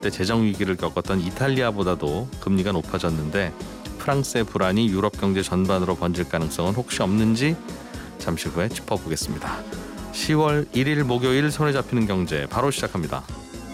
때 재정 위기를 겪었던 이탈리아보다도 금리가 높아졌는데 프랑스의 불안이 유럽 경제 전반으로 번질 가능성은 혹시 없는지 잠시 후에 짚어보겠습니다. 10월 1일 목요일 손에 잡히는 경제 바로 시작합니다.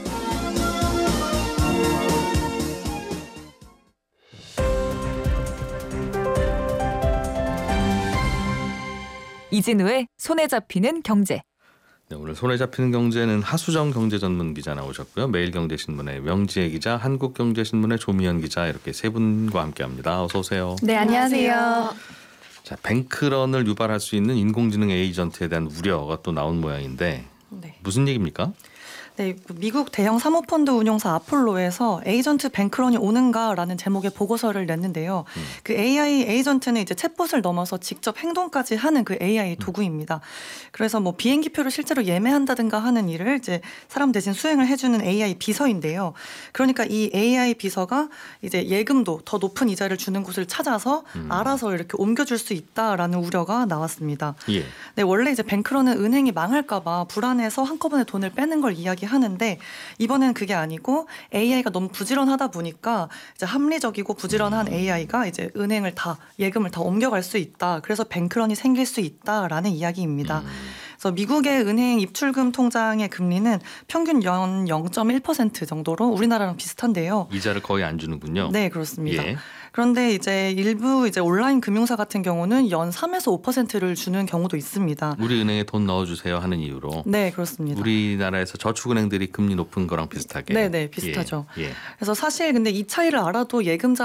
이진우의 손에 잡히는 경제. 네, 오늘 손에 잡히는 경제는 하수정 경제전문기자 나오셨고요. 매일경제신문의 명지혜 기자, 한국경제신문의 조미연 기자 이렇게 세 분과 함께합니다. 어서 오세요. 네, 안녕하세요. 자, 뱅크런을 유발할 수 있는 인공지능 에이전트에 대한 우려가 또 나온 모양인데 무슨 얘기입니까? 네, 미국 대형 사모펀드 운용사 아폴로에서 에이전트 뱅크런이 오는가라는 제목의 보고서를 냈는데요. 그 AI 에이전트는 이제 챗봇을 넘어서 직접 행동까지 하는 그 AI 도구입니다. 그래서 뭐 비행기표를 실제로 예매한다든가 하는 일을 이제 사람 대신 수행을 해주는 AI 비서인데요. 그러니까 이 AI 비서가 이제 예금도 더 높은 이자를 주는 곳을 찾아서 알아서 이렇게 옮겨줄 수 있다라는 우려가 나왔습니다. 예. 네, 원래 이제 뱅크런은 은행이 망할까봐 불안해서 한꺼번에 돈을 빼는 걸 하는데 이번엔 그게 아니고 AI가 너무 부지런하다 보니까 이제 합리적이고 부지런한 AI가 이제 은행을 다 예금을 다 옮겨갈 수 있다. 그래서 뱅크런이 생길 수 있다라는 이야기입니다. 그래서 미국의 은행 입출금 통장의 금리는 평균 연 0.1% 정도로 우리나라랑 비슷한데요. 이자를 거의 안 주는군요. 네, 그렇습니다. 예. 그런데 이제 일부 이제 온라인 금융사 같은 경우는 연 3에서 5%를 주는 경우도 있습니다. 우리 은행에 돈 넣어주세요 하는 이유로. 네, 그렇습니다. 우리나라에서 저축은행들이 금리 높은 거랑 비슷하게. 네, 비슷하죠. 예. 그래서 사실 근데 이 차이를 알아도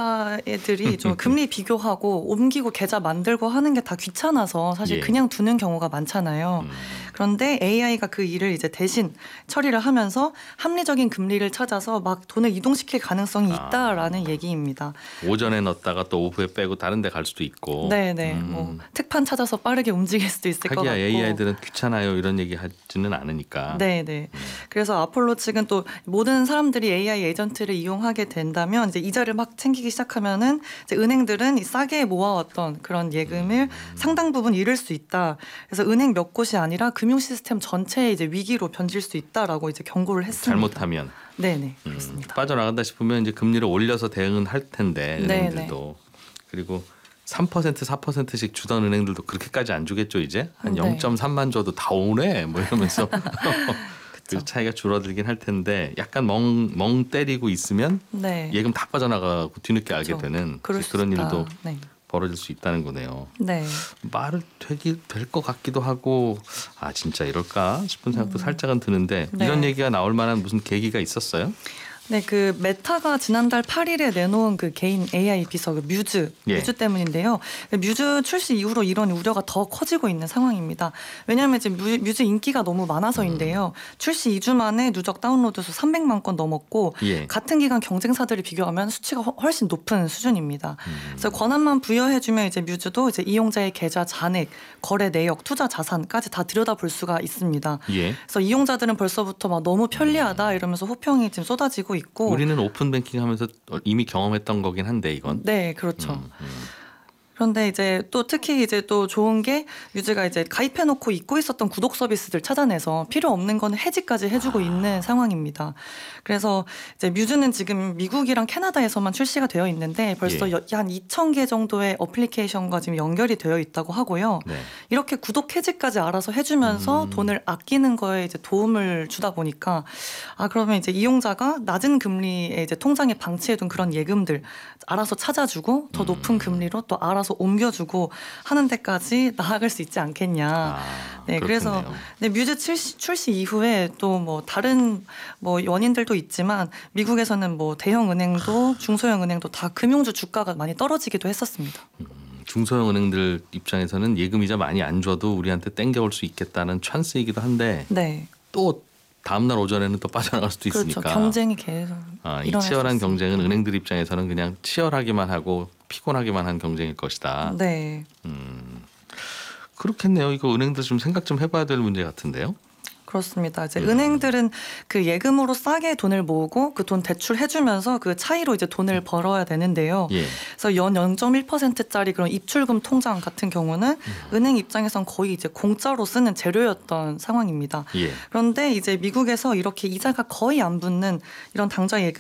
예금자들이 좀 금리 비교하고 옮기고 계좌 만들고 하는 게 다 귀찮아서 사실 그냥 두는 경우가 많잖아요. 그런데 AI가 그 일을 이제 대신 처리를 하면서 합리적인 금리를 찾아서 막 돈을 이동시킬 가능성이 있다라는 얘기입니다. 오전에 넣었다가 또 오후에 빼고 다른 데 갈 수도 있고. 네네. 뭐 특판 찾아서 빠르게 움직일 수도 있을 것 같고. 하기야 AI들은 귀찮아요 이런 얘기 하지는 않으니까. 네네. 그래서 아폴로 측은 또 모든 사람들이 AI 에이전트를 이용하게 된다면 이제 이자를 막 챙기기 시작하면은 이제 은행들은 싸게 모아왔던 그런 예금을 상당 부분 잃을 수 있다. 그래서 은행 몇 곳이 아니라 금융 시스템 전체에 이제 위기로 변질 수 있다라고 이제 경고를 했습니다. 잘못하면. 네네, 그렇습니다. 빠져나간다 싶으면 이제 금리를 올려서 대응은 할 텐데 은행들도. 그리고 3% 4%씩 주던 은행들도 그렇게까지 안 주겠죠 이제 한 0.3만 줘도 다 오네 뭐 이러면서 그 차이가 줄어들긴 할 텐데 약간 멍 때리고 있으면 예금 다 빠져나가고 뒤늦게 알게 되는 그런 일도 벌어질 수 있다는 거네요. 네. 말을 될 것 같기도 하고 아 진짜 이럴까 싶은 생각도 살짝은 드는데 이런 얘기가 나올 만한 무슨 계기가 있었어요? 네, 그 메타가 지난달 8일에 내놓은 그 개인 AI 비서 그 뮤즈 때문인데요. 뮤즈 출시 이후로 이런 우려가 더 커지고 있는 상황입니다. 왜냐하면 이제 뮤즈 인기가 너무 많아서인데요. 출시 2주 만에 누적 다운로드 수 300만 건 넘었고 같은 기간 경쟁사들을 비교하면 수치가 훨씬 높은 수준입니다. 그래서 권한만 부여해주면 이제 뮤즈도 이제 이용자의 계좌 잔액, 거래 내역, 투자 자산까지 다 들여다볼 수가 있습니다. 그래서 이용자들은 벌써부터 막 너무 편리하다 이러면서 호평이 지금 쏟아지고 있고 우리는 오픈 뱅킹 하면서 이미 경험했던 거긴 한데 이건. 네, 그렇죠. 그런데 이제 또 특히 이제 또 좋은 게 뮤즈가 이제 가입해놓고 잊고 있었던 구독 서비스들 찾아내서 필요 없는 거는 해지까지 해주고 있는 상황입니다. 그래서 이제 뮤즈는 지금 미국이랑 캐나다에서만 출시가 되어 있는데 벌써 한 2,000개 정도의 어플리케이션과 지금 연결이 되어 있다고 하고요. 이렇게 구독 해지까지 알아서 해주면서 돈을 아끼는 거에 이제 도움을 주다 보니까 그러면 이제 이용자가 낮은 금리에 이제 통장에 방치해둔 그런 예금들 알아서 찾아주고 더 높은 금리로 또 알아서 옮겨주고 하는 데까지 나아갈 수 있지 않겠냐. 네, 그래서 뮤즈 출시 이후에 또 뭐 다른 뭐 원인들도 있지만 미국에서는 뭐 대형 은행도 중소형 은행도 다 금융주 주가가 많이 떨어지기도 했었습니다. 중소형 은행들 입장에서는 예금이자 많이 안 줘도 우리한테 땡겨올 수 있겠다는 찬스이기도 한데 또 다음날 오전에는 또 빠져나갈 수도 있으니까. 그렇죠. 경쟁이 계속 이 치열한 경쟁은 은행들 입장에서는 그냥 치열하기만 하고 피곤하기만 한 경쟁일 것이다. 네. 그렇겠네요. 이거 은행들 좀 생각 좀 해봐야 될 문제 같은데요. 그렇습니다. 이제 은행들은 그 예금으로 싸게 돈을 모으고 그 돈 대출해주면서 그 차이로 이제 돈을 벌어야 되는데요. 예. 그래서 연 0.1%짜리 그런 입출금 통장 같은 경우는 은행 입장에선 거의 이제 공짜로 쓰는 재료였던 상황입니다. 예. 그런데 이제 미국에서 이렇게 이자가 거의 안 붙는 이런 당좌 예금